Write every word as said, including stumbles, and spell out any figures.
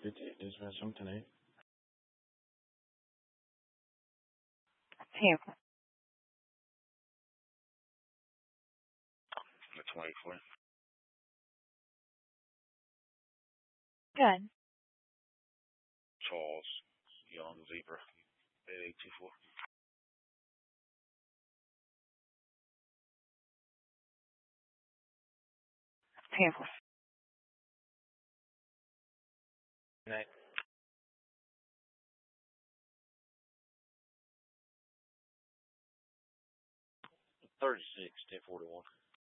Dit is wel zo'n toneel. Tampa. The twenty-four. Good. Charles Young Zebra. eight two four. Tampa. Night. thirty-six, ten forty-one.